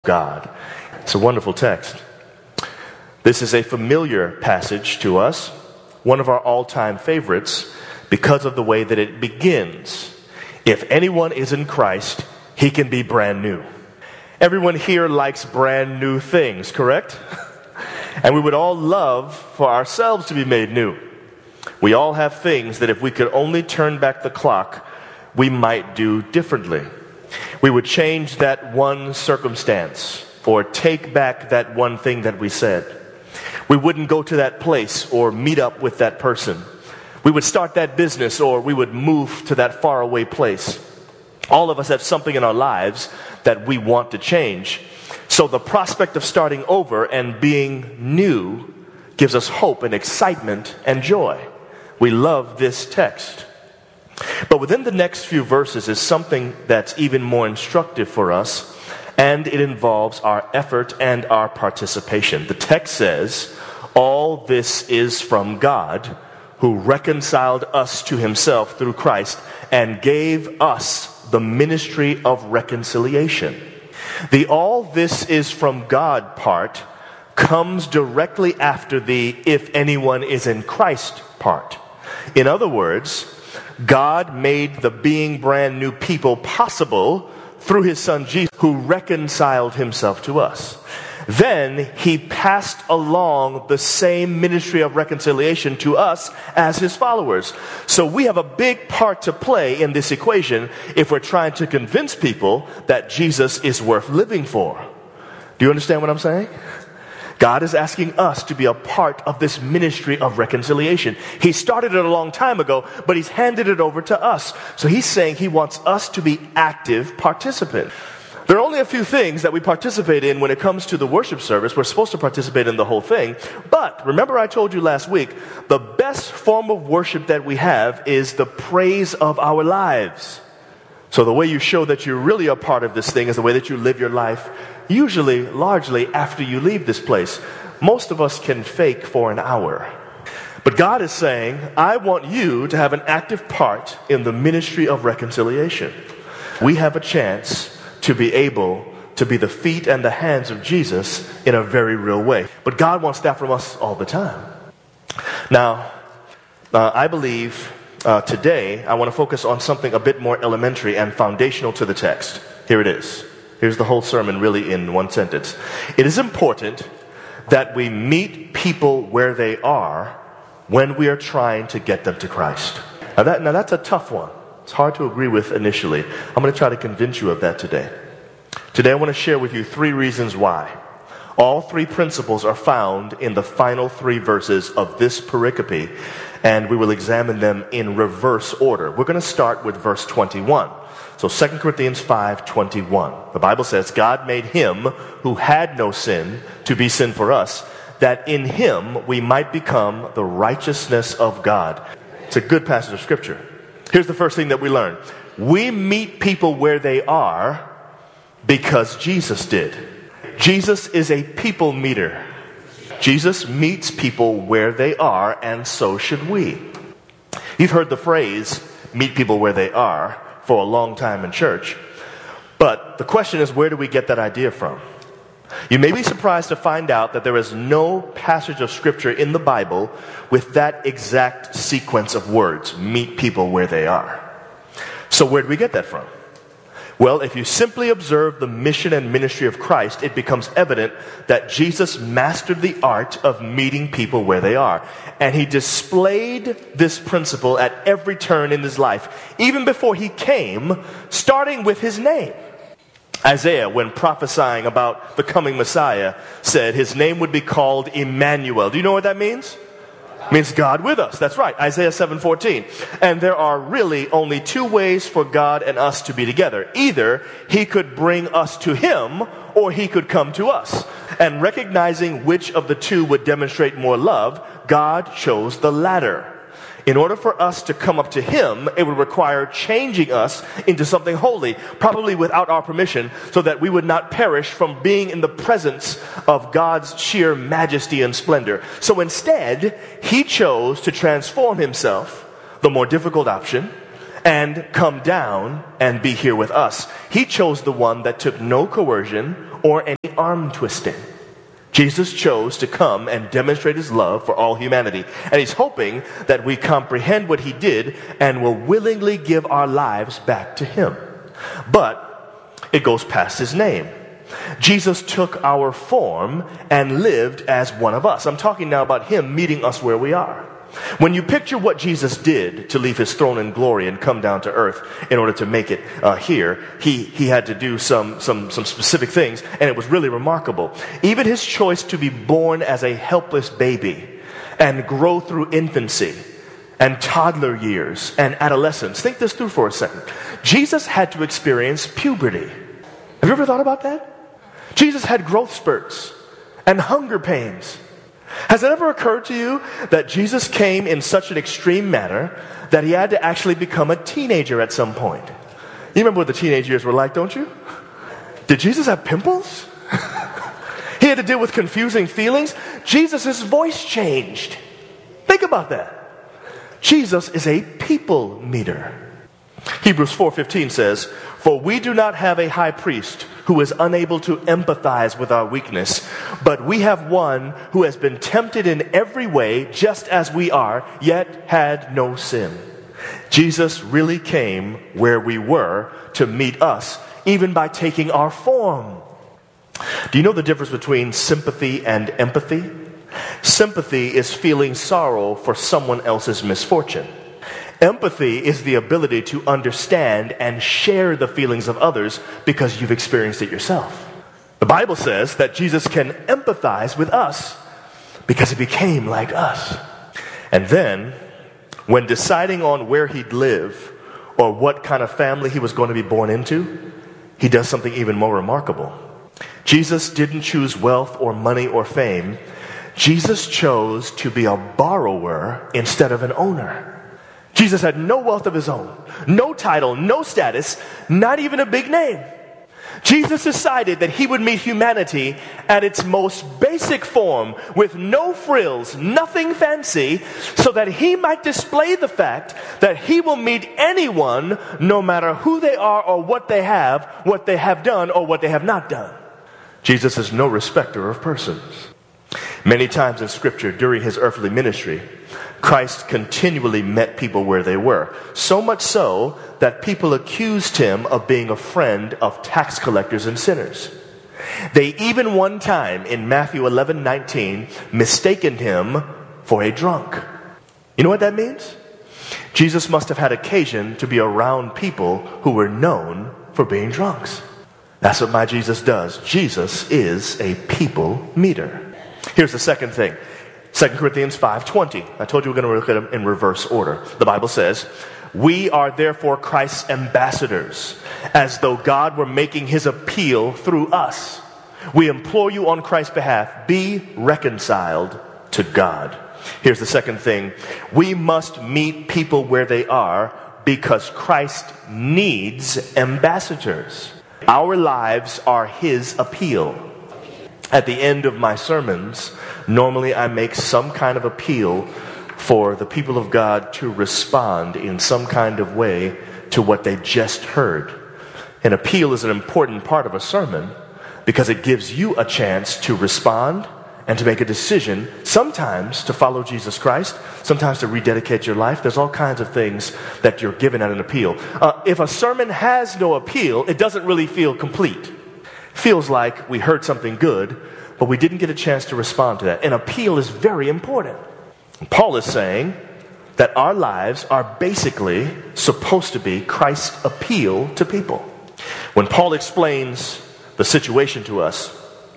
God. It's a wonderful text. This is a familiar passage to us, one of our all-time favorites, because of the way that it begins. If anyone is in Christ, he can be brand new. Everyone here likes brand new things, correct? And we would all love for ourselves to be made new. We all have things that if we could only turn back the clock, we might do differently. We would change that one circumstance or take back that one thing that we said. We wouldn't go to that place or meet up with that person. We would start that business or we would move to that faraway place. All of us have something in our lives that we want to change. So the prospect of starting over and being new gives us hope and excitement and joy. We love this text. But within the next few verses is something that's even more instructive for us, and it involves our effort and our participation. The text says, all this is from God, who reconciled us to himself through Christ and gave us the ministry of reconciliation. The all this is from God part comes directly after the if anyone is in Christ part. In other words, God made the being brand new people possible through his son Jesus, who reconciled himself to us. Then he passed along the same ministry of reconciliation to us as his followers. So we have a big part to play in this equation if we're trying to convince people that Jesus is worth living for. Do you understand what I'm saying? God is asking us to be a part of this ministry of reconciliation. He started it a long time ago, but he's handed it over to us. So he's saying he wants us to be active participants. There are only a few things that we participate in when it comes to the worship service. We're supposed to participate in the whole thing. But remember I told you last week, the best form of worship that we have is the praise of our lives. So the way you show that you're really a part of this thing is the way that you live your life, usually, largely after you leave this place. Most of us can fake for an hour. But God is saying, I want you to have an active part in the ministry of reconciliation. We have a chance to be able to be the feet and the hands of Jesus in a very real way. But God wants that from us all the time. Now, I believe today I want to focus on something a bit more elementary and foundational to the text. Here it is. Here's the whole sermon really in one sentence. It is important that we meet people where they are when we are trying to get them to Christ. Now that's a tough one. It's hard to agree with initially. I'm going to try to convince you of that today. Today I want to share with you 3 reasons why. All 3 principles are found in the final 3 verses of this pericope, and we will examine them in reverse order. We're going to start with verse 21. So 2 Corinthians 5:21. The Bible says, God made him who had no sin to be sin for us, that in him we might become the righteousness of God. It's a good passage of scripture. Here's the first thing that we learn. We meet people where they are because Jesus did. Jesus is a people meter. Jesus meets people where they are, and so should we. You've heard the phrase, meet people where they are, for a long time in church. But the question is, where do we get that idea from? You may be surprised to find out that there is no passage of scripture in the Bible with that exact sequence of words, meet people where they are. So where do we get that from? Well, if you simply observe the mission and ministry of Christ, it becomes evident that Jesus mastered the art of meeting people where they are. And he displayed this principle at every turn in his life, even before he came, starting with his name. Isaiah, when prophesying about the coming Messiah, said his name would be called Emmanuel. Do you know what that means? It means God with us. That's right, Isaiah 7:14. And there are really only 2 ways for God and us to be together. Either he could bring us to him, or he could come to us. And recognizing which of the 2 would demonstrate more love, God chose the latter. In order for us to come up to him, it would require changing us into something holy, probably without our permission, so that we would not perish from being in the presence of God's sheer majesty and splendor. So instead, he chose to transform himself, the more difficult option, and come down and be here with us. He chose the one that took no coercion or any arm twisting. Jesus chose to come and demonstrate his love for all humanity. And he's hoping that we comprehend what he did and will willingly give our lives back to him. But it goes past his name. Jesus took our form and lived as one of us. I'm talking now about him meeting us where we are. When you picture what Jesus did to leave his throne in glory and come down to earth in order to make it here, he had to do some specific things, and it was really remarkable. Even his choice to be born as a helpless baby and grow through infancy and toddler years and adolescence. Think this through for a second. Jesus had to experience puberty. Have you ever thought about that? Jesus had growth spurts and hunger pains. Has it ever occurred to you that Jesus came in such an extreme manner that he had to actually become a teenager at some point? You remember what the teenage years were like, don't you? Did Jesus have pimples? He had to deal with confusing feelings. Jesus' voice changed. Think about that. Jesus is a people meter. Hebrews 4:15 says, "For we do not have a high priest who is unable to empathize with our weakness, but we have one who has been tempted in every way just as we are, yet had no sin." Jesus really came where we were to meet us, even by taking our form. Do you know the difference between sympathy and empathy? Sympathy is feeling sorrow for someone else's misfortune. Empathy is the ability to understand and share the feelings of others because you've experienced it yourself. The Bible says that Jesus can empathize with us because he became like us. And then, when deciding on where he'd live or what kind of family he was going to be born into, he does something even more remarkable. Jesus didn't choose wealth or money or fame. Jesus chose to be a borrower instead of an owner. Jesus had no wealth of his own, no title, no status, not even a big name. Jesus decided that he would meet humanity at its most basic form with no frills, nothing fancy, so that he might display the fact that he will meet anyone no matter who they are or what they have done or what they have not done. Jesus is no respecter of persons. Many times in Scripture during his earthly ministry, Christ continually met people where they were. So much so that people accused him of being a friend of tax collectors and sinners. They even one time in Matthew 11:19 mistaken him for a drunk. You know what that means? Jesus must have had occasion to be around people who were known for being drunks. That's what my Jesus does. Jesus is a people meter. Here's the second thing. 2 Corinthians 5:20. I told you we're going to look at them in reverse order. The Bible says, "We are therefore Christ's ambassadors, as though God were making his appeal through us. We implore you on Christ's behalf, be reconciled to God." Here's the second thing. We must meet people where they are because Christ needs ambassadors. Our lives are his appeal. At the end of my sermons, normally I make some kind of appeal for the people of God to respond in some kind of way to what they just heard. An appeal is an important part of a sermon because it gives you a chance to respond and to make a decision, sometimes to follow Jesus Christ, sometimes to rededicate your life. There's all kinds of things that you're given at an appeal. If a sermon has no appeal, it doesn't really feel complete. Feels like we heard something good, but we didn't get a chance to respond to that. An appeal is very important. Paul is saying that our lives are basically supposed to be Christ's appeal to people. When Paul explains the situation to us,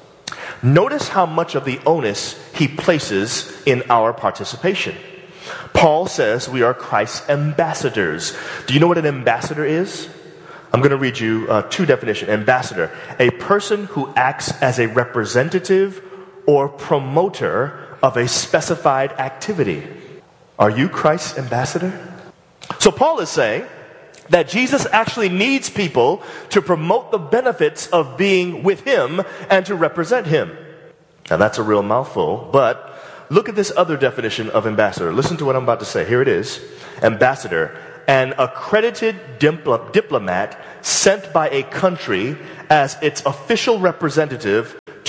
notice how much of the onus he places in our participation. Paul says we are Christ's ambassadors. Do you know what an ambassador is? I'm going to read you two definitions. Ambassador, a person who acts as a representative or promoter of a specified activity. Are you Christ's ambassador? So Paul is saying that Jesus actually needs people to promote the benefits of being with him and to represent him. Now that's a real mouthful, but look at this other definition of ambassador. Listen to what I'm about to say. Here it is. Ambassador, an accredited diplomat sent by a country as its official representative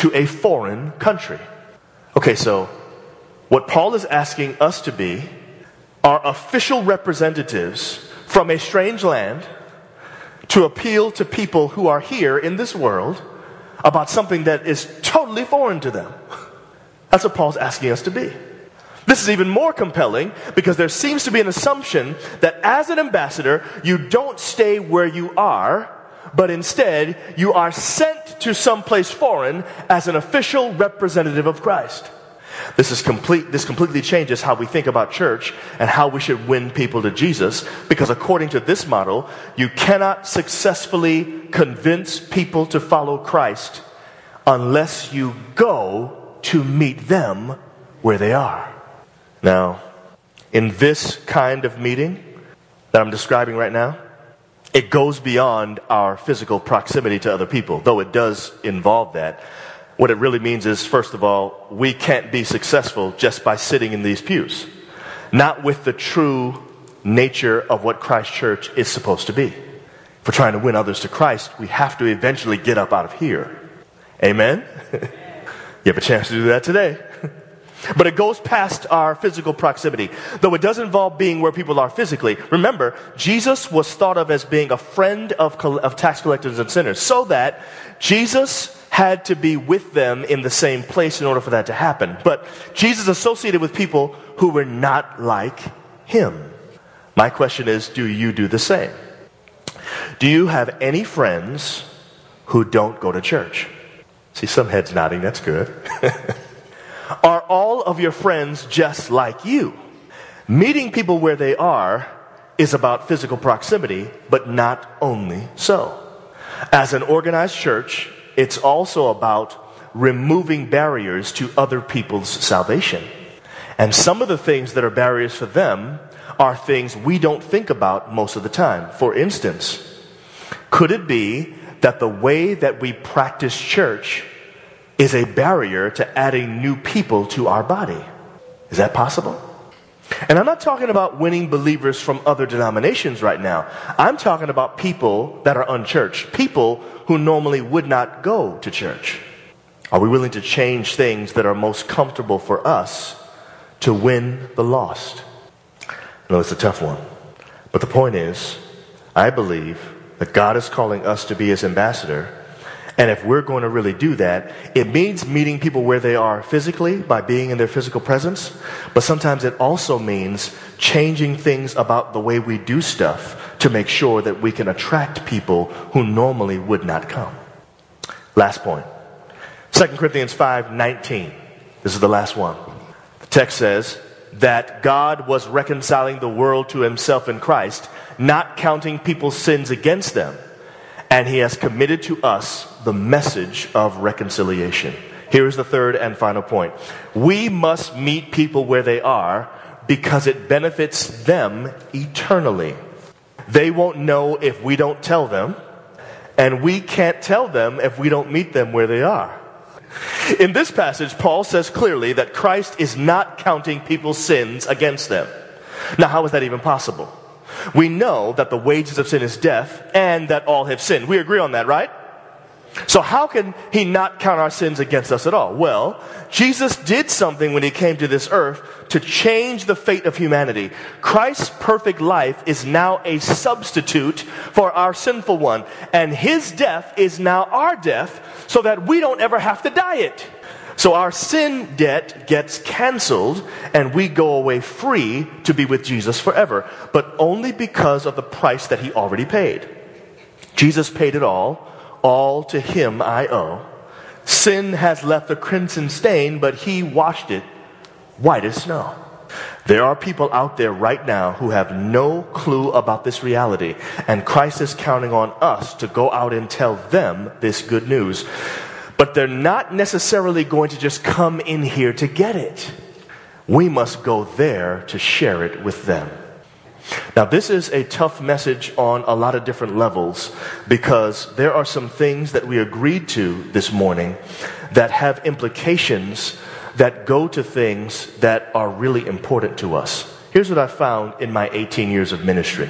to a foreign country. Okay, so what Paul is asking us to be are official representatives from a strange land to appeal to people who are here in this world about something that is totally foreign to them. That's what Paul's asking us to be. This is even more compelling because there seems to be an assumption that as an ambassador, you don't stay where you are, but instead you are sent to someplace foreign as an official representative of Christ. This completely changes how we think about church and how we should win people to Jesus, because according to this model, you cannot successfully convince people to follow Christ unless you go to meet them where they are. Now, in this kind of meeting that I'm describing right now, it goes beyond our physical proximity to other people, though it does involve that. What it really means is, first of all, we can't be successful just by sitting in these pews. Not with the true nature of what Christ Church is supposed to be. If we're trying to win others to Christ, we have to eventually get up out of here. Amen? You have a chance to do that today. But it goes past our physical proximity. Though it does involve being where people are physically. Remember, Jesus was thought of as being a friend of tax collectors and sinners, so that Jesus had to be with them in the same place in order for that to happen. But Jesus associated with people who were not like him. My question is, do you do the same? Do you have any friends who don't go to church? See some heads nodding, that's good. Are all of your friends just like you? Meeting people where they are is about physical proximity, but not only so. As an organized church, it's also about removing barriers to other people's salvation. And some of the things that are barriers for them are things we don't think about most of the time. For instance, could it be that the way that we practice church is a barrier to adding new people to our body? Is that possible? And I'm not talking about winning believers from other denominations right now. I'm talking about people that are unchurched, people who normally would not go to church. Are we willing to change things that are most comfortable for us to win the lost? I know it's a tough one, but the point is, I believe that God is calling us to be his ambassador. And if we're going to really do that, it means meeting people where they are physically by being in their physical presence. But sometimes it also means changing things about the way we do stuff to make sure that we can attract people who normally would not come. Last point. 2 Corinthians 5:19. This is the last one. The text says that God was reconciling the world to himself in Christ, not counting people's sins against them. And he has committed to us the message of reconciliation. Here is the third and final point. We must meet people where they are because it benefits them eternally. They won't know if we don't tell them, and we can't tell them if we don't meet them where they are. In this passage, Paul says clearly that Christ is not counting people's sins against them. Now, how is that even possible? We know that the wages of sin is death and that all have sinned. We agree on that, right? So how can he not count our sins against us at all? Well, Jesus did something when he came to this earth to change the fate of humanity. Christ's perfect life is now a substitute for our sinful one. And his death is now our death so that we don't ever have to die it. So our sin debt gets canceled and we go away free to be with Jesus forever, but only because of the price that he already paid. Jesus paid it all to him I owe. Sin has left a crimson stain, but he washed it white as snow. There are people out there right now who have no clue about this reality, and Christ is counting on us to go out and tell them this good news. But they're not necessarily going to just come in here to get it. We must go there to share it with them. Now, this is a tough message on a lot of different levels because there are some things that we agreed to this morning that have implications that go to things that are really important to us. Here's what I found in my 18 years of ministry.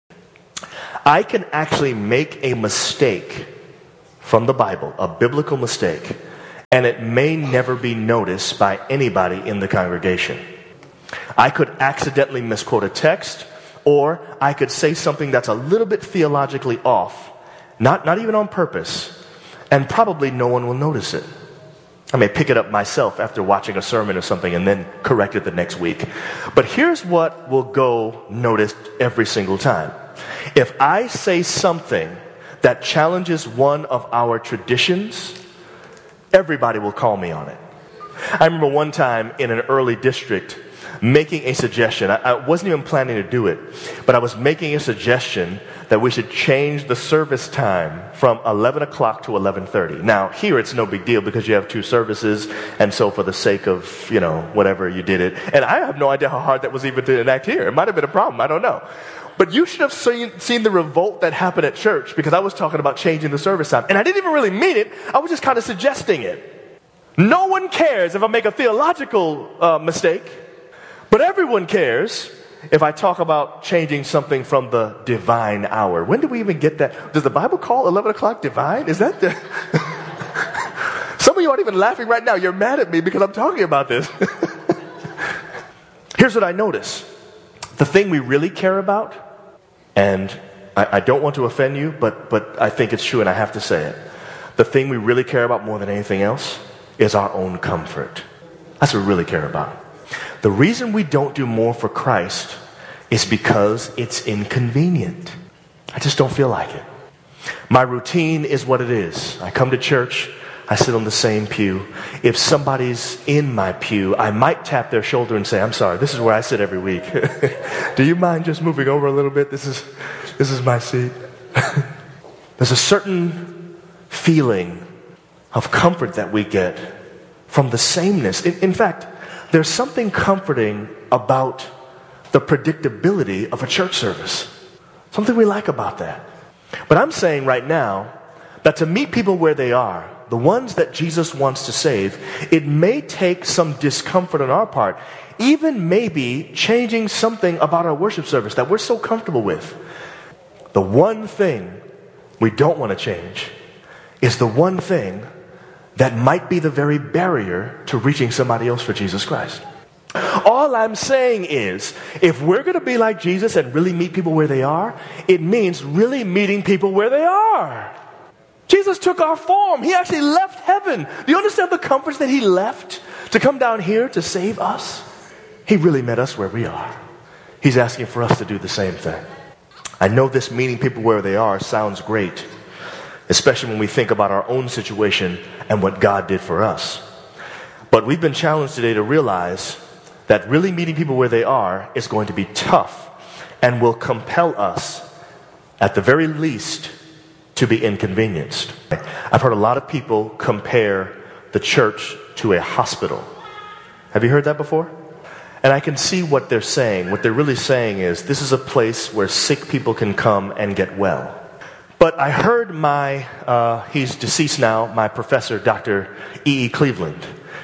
I can actually make a mistake from the Bible, a biblical mistake, and it may never be noticed by anybody in the congregation. I could accidentally misquote a text, or I could say something that's a little bit theologically off, not even on purpose, and probably no one will notice it. I may pick it up myself after watching a sermon or something and then correct it the next week. But here's what will go noticed every single time. If I say something that challenges one of our traditions, everybody will call me on it. I remember one time in an early district making a suggestion. I wasn't even planning to do it, but I was making a suggestion that we should change the service time from 11 o'clock to 11:30. Now, here it's no big deal because you have two services, and so for the sake of, whatever, you did it. And I have no idea how hard that was even to enact here. It might have been a problem. I don't know. But you should have seen the revolt that happened at church because I was talking about changing the service time. And I didn't even really mean it. I was just kind of suggesting it. No one cares if I make a theological mistake. But everyone cares if I talk about changing something from the divine hour. When do we even get that? Does the Bible call 11 o'clock divine? Is that the... Some of you aren't even laughing right now. You're mad at me because I'm talking about this. Here's what I notice. The thing we really care about, and I don't want to offend you, but I think it's true and I have to say it. The thing we really care about more than anything else is our own comfort. That's what we really care about. The reason we don't do more for Christ is because it's inconvenient. I just don't feel like it. My routine is what it is. I come to church, I sit on the same pew. If somebody's in my pew, I might tap their shoulder and say, I'm sorry, this is where I sit every week. Do you mind just moving over a little bit? This is my seat. There's a certain feeling of comfort that we get from the sameness. In fact, there's something comforting about the predictability of a church service. Something we like about that. But I'm saying right now that to meet people where they are, the ones that Jesus wants to save, it may take some discomfort on our part, even maybe changing something about our worship service that we're so comfortable with. The one thing we don't want to change is the one thing that might be the very barrier to reaching somebody else for Jesus Christ. All I'm saying is, if we're going to be like Jesus and really meet people where they are, it means really meeting people where they are. Jesus took our form. He actually left heaven. Do you understand the comforts that he left to come down here to save us? He really met us where we are. He's asking for us to do the same thing. I know this meeting people where they are sounds great, especially when we think about our own situation and what God did for us. But we've been challenged today to realize that really meeting people where they are is going to be tough and will compel us, at the very least, to be inconvenienced. I've heard a lot of people compare the church to a hospital. Have you heard that before? And I can see what they're saying. What they're really saying is this is a place where sick people can come and get well. But I heard he's deceased now, my professor, Dr. E.E. Cleveland.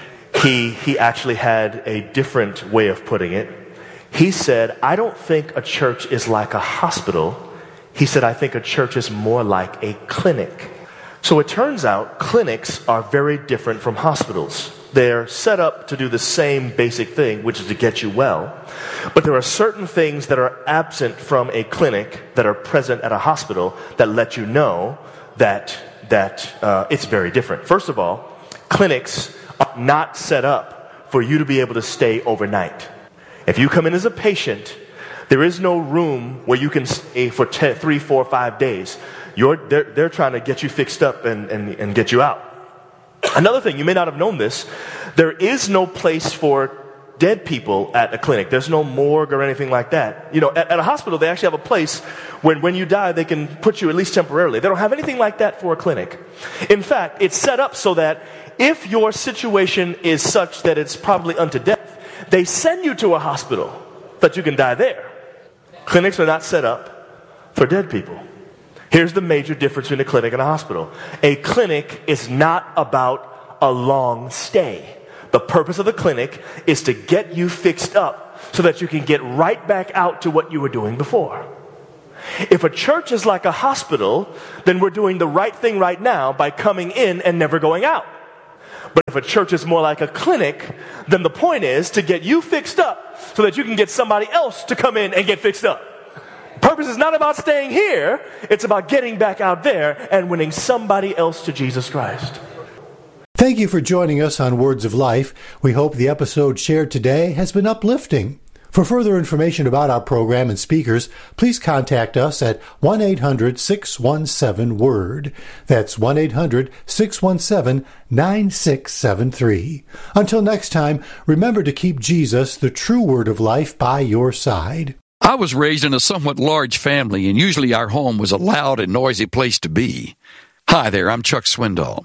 He actually had a different way of putting it. He said, I don't think a church is like a hospital. He said, I think a church is more like a clinic. So it turns out clinics are very different from hospitals. They're set up to do the same basic thing, which is to get you well. But there are certain things that are absent from a clinic that are present at a hospital that let you know that it's very different. First of all, clinics are not set up for you to be able to stay overnight. If you come in as a patient, there is no room where you can stay for 3, 4, 5 days. They're trying to get you fixed up and get you out. Another thing, you may not have known this, there is no place for dead people at a clinic. There's no morgue or anything like that. At a hospital, they actually have a place when you die, they can put you at least temporarily. They don't have anything like that for a clinic. In fact, it's set up so that if your situation is such that it's probably unto death, they send you to a hospital that you can die there. Clinics are not set up for dead people. Here's the major difference between a clinic and a hospital. A clinic is not about a long stay. The purpose of the clinic is to get you fixed up so that you can get right back out to what you were doing before. If a church is like a hospital, then we're doing the right thing right now by coming in and never going out. But if a church is more like a clinic, then the point is to get you fixed up so that you can get somebody else to come in and get fixed up. Purpose is not about staying here. It's about getting back out there and winning somebody else to Jesus Christ. Thank you for joining us on Words of Life. We hope the episode shared today has been uplifting. For further information about our program and speakers, please contact us at 1-800-617-WORD. That's 1-800-617-9673. Until next time, remember to keep Jesus, the true Word of Life, by your side. I was raised in a somewhat large family, and usually our home was a loud and noisy place to be. Hi there, I'm Chuck Swindoll.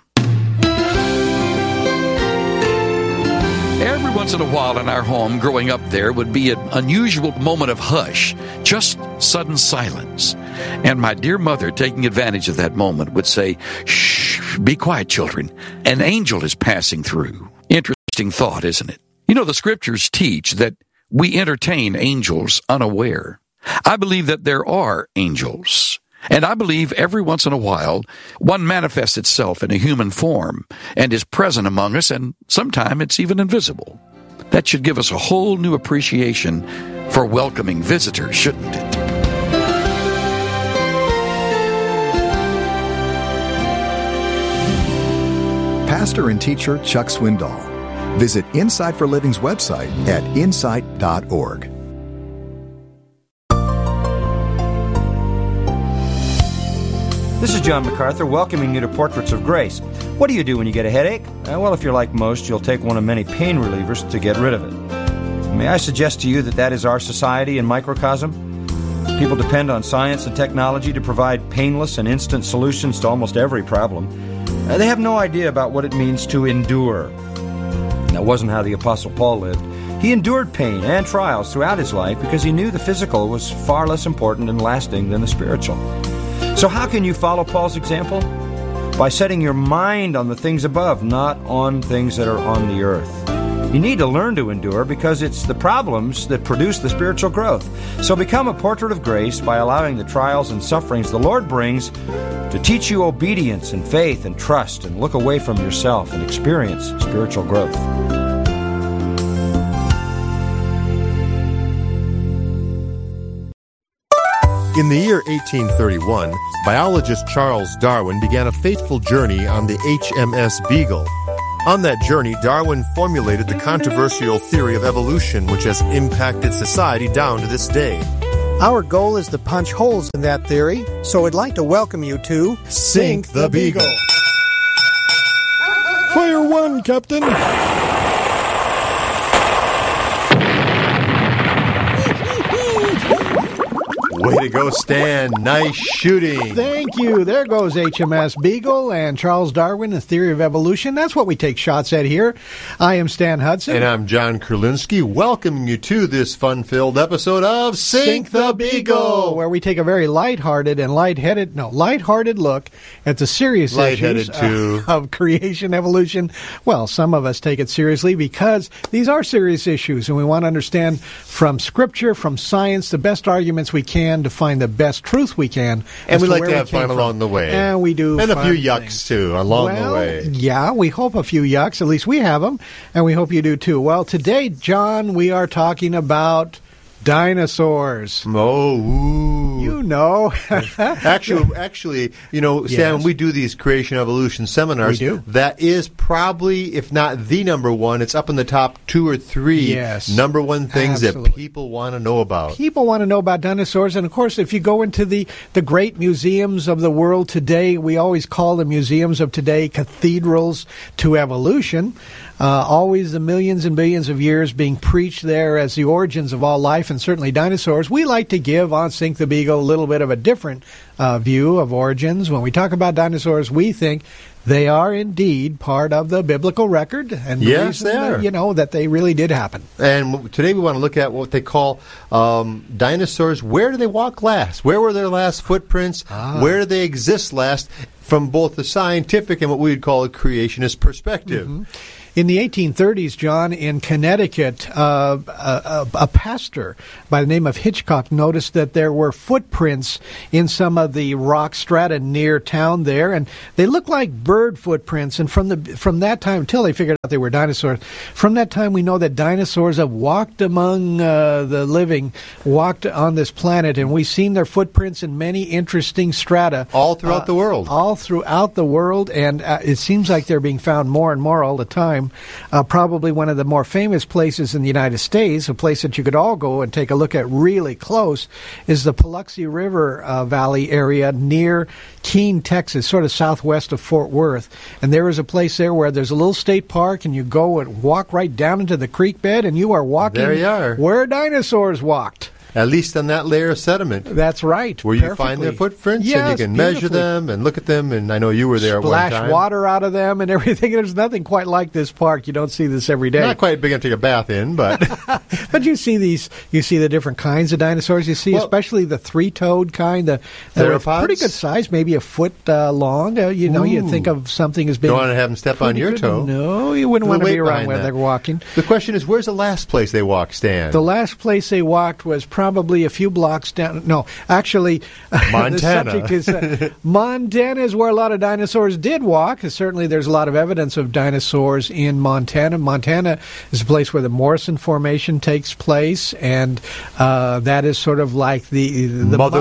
Every once in a while in our home, growing up there, would be an unusual moment of hush, just sudden silence. And my dear mother, taking advantage of that moment, would say, "Shh, be quiet, children. An angel is passing through." Interesting thought, isn't it? You know, the scriptures teach that we entertain angels unaware. I believe that there are angels. And I believe every once in a while, one manifests itself in a human form and is present among us, and sometimes it's even invisible. That should give us a whole new appreciation for welcoming visitors, shouldn't it? Pastor and teacher Chuck Swindoll. Visit Insight for Living's website at insight.org. This is John MacArthur welcoming you to Portraits of Grace. What do you do when you get a headache? Well, if you're like most, you'll take one of many pain relievers to get rid of it. May I suggest to you that is our society in microcosm? People depend on science and technology to provide painless and instant solutions to almost every problem. They have no idea about what it means to endure. That wasn't how the Apostle Paul lived. He endured pain and trials throughout his life because he knew the physical was far less important and lasting than the spiritual. So how can you follow Paul's example? By setting your mind on the things above, not on things that are on the earth. You need to learn to endure because it's the problems that produce the spiritual growth. So become a portrait of grace by allowing the trials and sufferings the Lord brings to teach you obedience and faith and trust, and look away from yourself and experience spiritual growth. In the year 1831, biologist Charles Darwin began a fateful journey on the HMS Beagle. On that journey, Darwin formulated the controversial theory of evolution, which has impacted society down to this day. Our goal is to punch holes in that theory, so I'd like to welcome you to Sink the Beagle. Fire one, Captain! Way to go, Stan. Nice shooting. Thank you. There goes HMS Beagle and Charles Darwin, The Theory of Evolution. That's what we take shots at here. I am Stan Hudson. And I'm John Kurlinski, welcoming you to this fun-filled episode of Sink the Beagle, where we take a very lighthearted look at the serious issues of creation, evolution. Well, some of us take it seriously because these are serious issues, and we want to understand from Scripture, from science, the best arguments we can to find the best truth we can. And we like to have fun along the way. And we do. And a few yucks, too, along the way. Yeah, we hope a few yucks. At least we have them. And we hope you do, too. Well, today, John, we are talking about dinosaurs. Oh, ooh. You know. Actually, you know, Sam, Yes. when we do these creation evolution seminars, We do. that is probably, if not the number one, it's up in the top 2 or 3 number one things Absolutely. that people want to know about. People want to know about dinosaurs, and of course, if you go into the great museums of the world today, we always call the museums of today cathedrals to evolution. Always the millions and billions of years being preached there as the origins of all life, and certainly dinosaurs. We like to give on Sink the Beagle a little bit of a different view of origins. When we talk about dinosaurs, we think they are indeed part of the biblical record, and the Yes, reason they are. that, you know, that they really did happen. And today we want to look at what they call dinosaurs. Where do they walk last? Where were their last footprints? Where do they exist last? From both the scientific and what we would call a creationist perspective. Mm-hmm. In the 1830s, John, in Connecticut, a pastor by the name of Hitchcock noticed that there were footprints in some of the rock strata near town there, and they looked like bird footprints. And from that time, until they figured out they were dinosaurs, from that time we know that dinosaurs have walked among the living, walked on this planet, and we've seen their footprints in many interesting strata. All throughout the world. All throughout the world, and it seems like they're being found more and more all the time. Probably one of the more famous places in the United States, a place that you could all go and take a look at really close, is the Paluxy River Valley area near Keene, Texas, sort of southwest of Fort Worth. And there is a place there where there's a little state park, and you go and walk right down into the creek bed, and you are walking there you are. Where dinosaurs walked. At least on that layer of sediment. That's right. Where you find their footprints, yes, and you can measure them and look at them, and I know you were there at one time. Splash water out of them and everything. There's nothing quite like this park. You don't see this every day. Not quite big enough to take a bath in, but... But you see the different kinds of dinosaurs. You see especially the three-toed kind, the theropods? Pretty good size, maybe a foot long. You think of something as being... Don't want to have them step on your toe. No, you wouldn't want to be around where they're walking. The question is, where's the last place they walked, Stan? The last place they walked was probably a few blocks down. No, actually, Montana. The subject is Montana is where a lot of dinosaurs did walk. Certainly, there's a lot of evidence of dinosaurs in Montana. Montana is a place where the Morrison Formation takes place, and that is sort of like the mother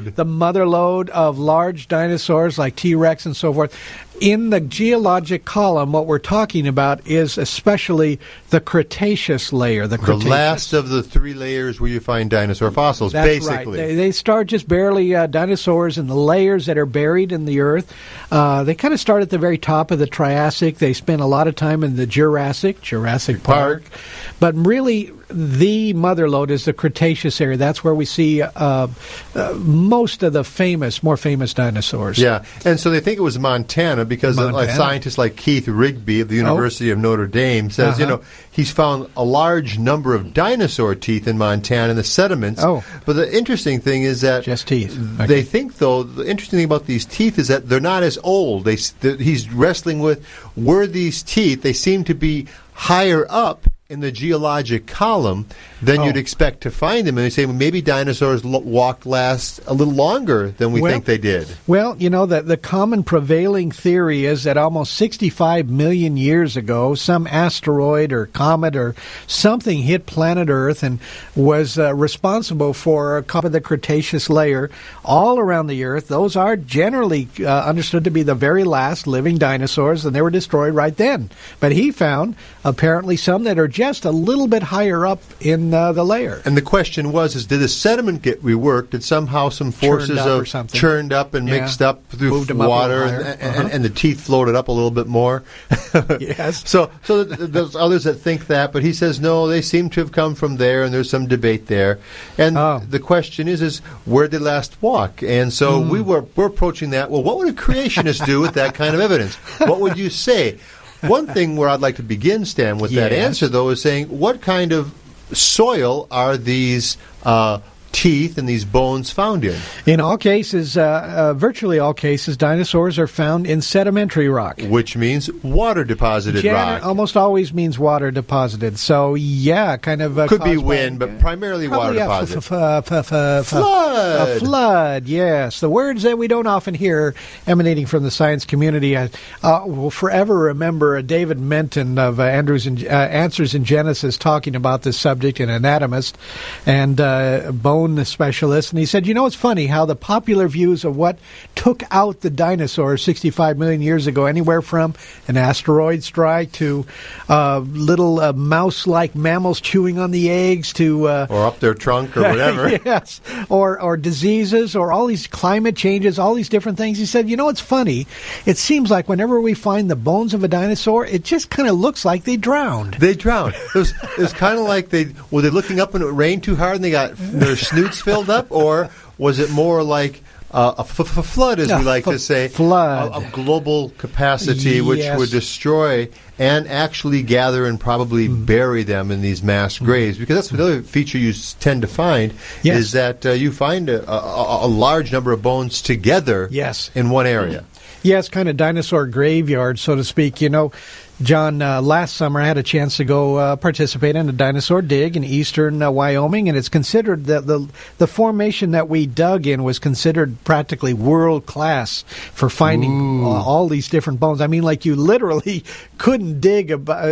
lode of large dinosaurs like T-Rex and so forth. In the geologic column, what we're talking about is especially the Cretaceous layer. The last of the three layers where you find dinosaur fossils, That's basically. Right. They start just barely dinosaurs in the layers that are buried in the earth. They kind of start at the very top of the Triassic. They spend a lot of time in the Jurassic Park. But really, the mother lode is the Cretaceous area. That's where we see most of the more famous dinosaurs. Yeah, and so they think it was Montana because scientists like Keith Rigby of the University of Notre Dame says, he's found a large number of dinosaur teeth in Montana in the sediments. Oh. But the interesting thing is that just teeth. Okay. They think, though, the interesting thing about these teeth is that they're not as old. He's wrestling with, were these teeth, they seem to be higher up in the geologic column than you'd expect to find them. And they say, well, maybe dinosaurs walked last a little longer than we think they did. Well, the common prevailing theory is that almost 65 million years ago, some asteroid or comet or something hit planet Earth and was responsible for a couple of the Cretaceous layer all around the Earth. Those are generally understood to be the very last living dinosaurs, and they were destroyed right then. But he found apparently some that are just a little bit higher up in the layer. And the question was, did the sediment get reworked? Did somehow some forces churned up and mixed up through water, and the teeth floated up a little bit more? Yes. So there's others that think that, but he says, no, they seem to have come from there, and there's some debate there. And the question is where did they last walk? And so we're approaching that. Well, what would a creationist do with that kind of evidence? What would you say? One thing where I'd like to begin, Stan, with that answer, though, is saying, what kind of soil are these teeth and these bones found in? In all cases, virtually all cases, dinosaurs are found in sedimentary rock. Which means water-deposited rock. Almost always means water-deposited. So, kind of... Could be wind, but primarily water-deposited. Flood! A flood, yes. The words that we don't often hear emanating from the science community. Will forever remember David Menton of Answers in Genesis talking about this subject, an anatomist and bone specialist, and he said, it's funny how the popular views of what took out the dinosaurs 65 million years ago, anywhere from an asteroid strike to little mouse-like mammals chewing on the eggs to... or up their trunk or whatever. Yes, or diseases or all these climate changes, all these different things. He said, it's funny. It seems like whenever we find the bones of a dinosaur, it just kind of looks like they drowned. They drowned. It was kind of like were they looking up and it rained too hard and they got their snoots filled up, or was it more like a flood, as we like to say, of global capacity, which would destroy and actually gather and probably bury them in these mass graves? Because that's the other feature you tend to find, is that you find a large number of bones together in one area. Yeah, it's kind of dinosaur graveyard, so to speak. You know, John, last summer I had a chance to go participate in a dinosaur dig in eastern Wyoming, and it's considered that the formation that we dug in was considered practically world class for finding all these different bones. I mean, like you literally couldn't dig